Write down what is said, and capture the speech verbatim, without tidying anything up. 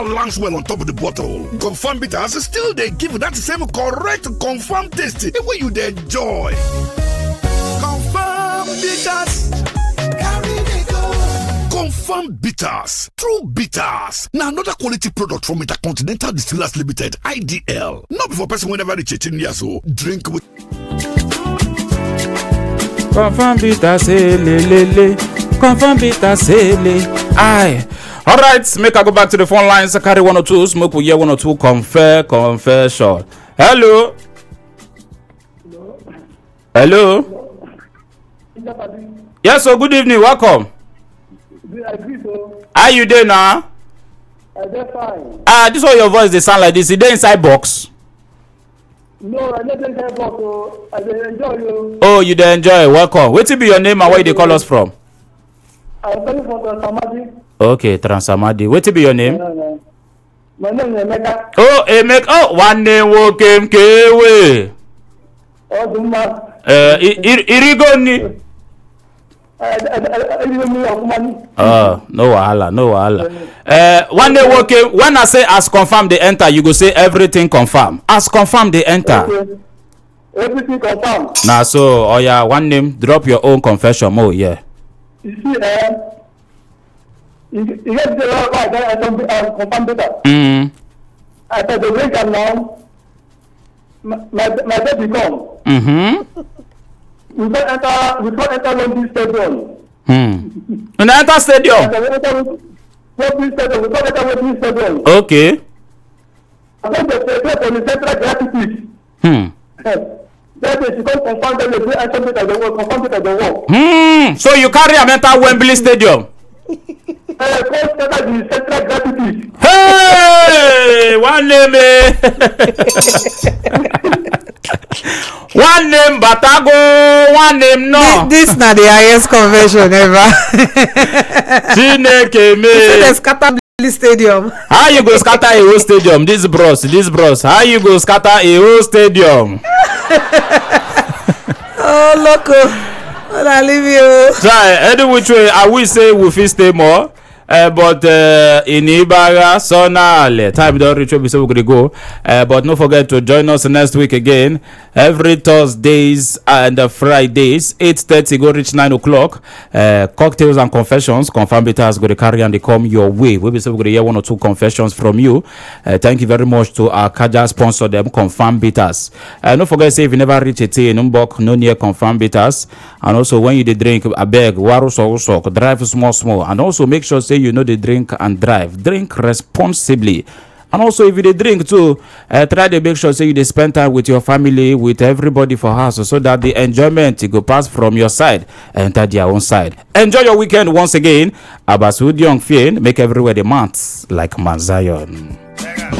lands well on top of the bottle. Confirm Bitters still they give that same correct confirm taste the way you dey enjoy. Confirm Bitters. Carry the go. Confirm Bitters. True Bitters. Now another quality product from Intercontinental Distillers Limited, I D L. Not before person whenever reach eighteen years old. Drink with. Confirm Bitters, eh, le, le, le. Confirm Bitters, eh, le. Aye. All right, make I go back to the phone lines. I carry one or two, smoke we hear one or two. Confer, confession. Hello. Hello. Hello? Yes, so good evening. Welcome. How you doing now? I'm fine. Ah, this one your voice they sound like this. Is they inside box? No, I don't inside box. So I dey enjoy you. Oh, you dey enjoy. Welcome. What be your name and where you call us from? I'm calling from Transamadi. Okay, Transamadi. What be your name? No, no. My name is Emeka. Oh, Emeka. Oh, one name wo came kewe. Oh, Duma. Eh, Irigoni. Oh, no wahala, no wahala. Uh, one day working. When I say as confirm they enter, you go say everything confirm. As confirm they enter. Okay. Everything confirm. Nah, so oh yeah, one name. Drop your own confession, more yeah. You see, eh? You you get the law right? I don't I confirm better. Hmm. I said the break am now. My my my baby come. Mm-hmm. We can't enter. We can't enter Wembley Stadium. Hmm. In the enter stadium. We enter Wembley Stadium. We can't enter Wembley Stadium. Okay. I think the secretary for the central gratitude. Hmm. That is, you can't confirm that they enter it as the work. Confirm it as the work. Hmm. So you carry a enter Wembley Stadium. Uh, first enter the central gratitude. Hey, one name. Eh? One name Batago, one name no. This, this not the highest convention ever. Chineke me. They scatter the stadium. How you go scatter a whole stadium? This bros, this bros. How you go scatter a whole stadium? Oh, loco. When I leave you. Try any which way. I will say we fit stay more. Uh, but uh, in Ibaga, Sonale, time don't reach up, so we're gonna go. Uh, but don't forget to join us next week again. Every Thursdays and uh, Fridays, eight thirty, go reach nine o'clock. Uh, cocktails and confessions. Confirm Bitters go to carry and they come your way. We'll be so we're gonna hear one or two confessions from you. Uh, thank you very much to our Kaja sponsor them, Confirm Bitters. Uh, don't forget, say if you never reach a tea in Umbok, no near Confirm Bitters. And also when you dey drink, a beg, waru so so, drive small small, and also make sure say you know the drink and drive. Drink responsibly. And also if you dey drink too, uh, try to make sure say you dey spend time with your family, with everybody for house, so that the enjoyment go pass from your side enter their own side. Enjoy your weekend once again. Abasud Young Fiend, make everywhere the months like Mount Zion.